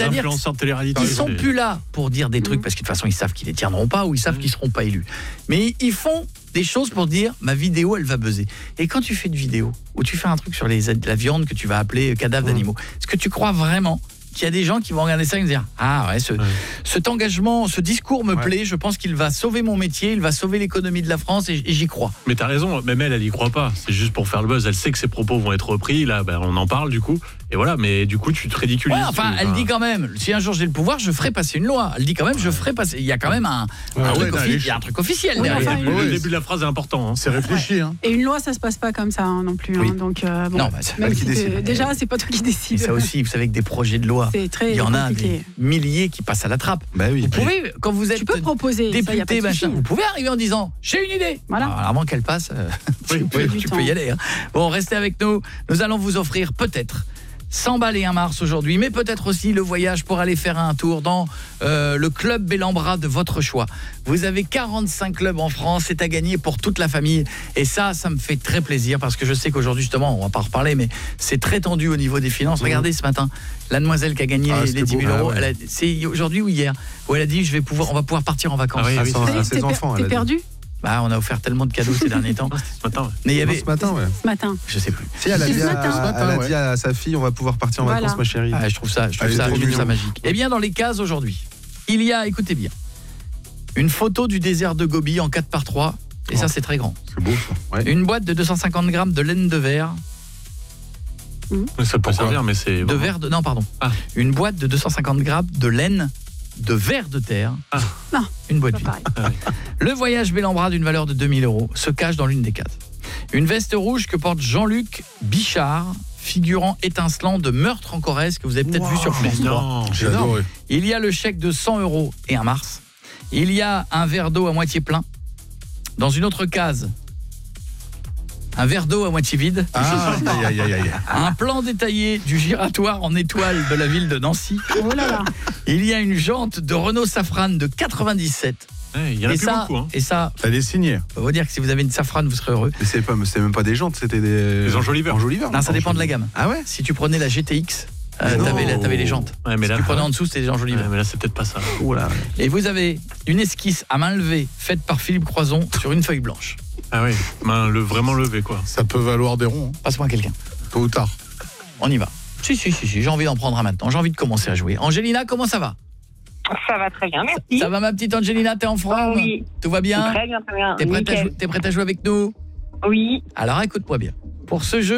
C'est-à-dire influenceurs de télé-réalité. ils sont plus là pour dire des trucs parce que de toute façon ils savent qu'ils les tiendront pas ou ils savent qu'ils seront pas élus. Mais ils font des choses pour dire ma vidéo elle va buzzer. Et quand tu fais une vidéo ou tu fais un truc sur la viande que tu vas appeler cadavre d'animaux, est-ce que tu crois vraiment qu'il y a des gens qui vont regarder ça et me dire ah ouais cet engagement, ce discours me plaît, je pense qu'il va sauver mon métier, il va sauver l'économie de la France et j'y crois. Mais t'as raison, même elle y croit pas. C'est juste pour faire le buzz. Elle sait que ses propos vont être repris. Là, on en parle du coup. Et voilà, mais du coup, tu te ridiculises. Ouais, enfin, elle dit quand même, si un jour j'ai le pouvoir, je ferai passer une loi. Elle dit quand même, je ferai passer. Il y a quand même un truc officiel derrière. Le début de la phrase est important. C'est réfléchi. Et une loi, ça se passe pas comme ça non plus. Donc, non, même si déjà, c'est pas toi qui décides. Et ça aussi, vous savez que des projets de loi, il y en a des milliers qui passent à la trape. Bah oui. Vous pouvez, quand vous êtes tu peux proposer, député, machin, vous pouvez arriver en disant j'ai une idée. Voilà. Alors, avant qu'elle passe, tu peux y aller. Bon, restez avec nous. Nous allons vous offrir peut-être 100 balles et un Mars aujourd'hui, mais peut-être aussi le voyage pour aller faire un tour dans le club Bellambra de votre choix. Vous avez 45 clubs en France, c'est à gagner pour toute la famille et ça me fait très plaisir parce que je sais qu'aujourd'hui justement, on va pas reparler mais c'est très tendu au niveau des finances. Regardez ce matin, la demoiselle qui a gagné les 10 000 euros, c'est aujourd'hui ou hier où elle a dit on va pouvoir partir en vacances. Ses enfants. T'es perdu ? Bah, on a offert tellement de cadeaux ces derniers temps. Ce matin, Mais il y avait ce matin, Ce matin. Je sais plus. Si elle a dit à sa fille on va pouvoir partir en vacances ma chérie. Je trouve ça magique. Eh bien dans les cases aujourd'hui, il y a écoutez bien. Une photo du désert de Gobi en 4x3 et ça c'est très grand. C'est beau ça. Ouais. Une boîte de 250 grammes de laine de verre. Ça peut servir mais c'est de verre de non pardon. Une boîte de 250 grammes de laine de verre de terre. Non, une boîte vide. Le voyage Bellambra d'une valeur de 2 000 euros se cache dans l'une des cases. Une veste rouge que porte Jean-Luc Bichard, figurant étincelant de Meurtre en Corrèze que vous avez peut-être vu sur France 3. J'ai adoré. Il y a le chèque de 100 euros et un Mars. Il y a un verre d'eau à moitié plein. Dans une autre case, un verre d'eau à moitié vide. Un plan détaillé du giratoire en étoile de la ville de Nancy. Oh là là. Il y a une jante de Renault Safran de 97. Il y en a plus beaucoup. Et ça, elle est signée. On va vous dire que si vous avez une Safran, vous serez heureux. Mais c'est même pas des jantes, c'était des enjoliveurs. Non, ça dépend de la gamme. Ah ouais. Si tu prenais la GTX, t'avais les jantes. Ouais, mais si tu prenais en dessous, c'était des enjoliveurs. Ouais, mais là, c'est peut-être pas ça. Oula. Et vous avez une esquisse à main levée faite par Philippe Croison sur une feuille blanche. Ah oui, vraiment levé quoi. Ça peut valoir des ronds. Passe-moi quelqu'un. Tôt ou tard. On y va. Si, j'ai envie d'en prendre un maintenant. J'ai envie de commencer à jouer. Angelina, comment ça va ? Ça va très bien, merci. Ça va ma petite Angelina, t'es en forme ? Oui. Tout va bien ? Très bien, très bien. T'es prête à jouer avec nous ? Oui. Alors écoute-moi bien. Pour ce jeu,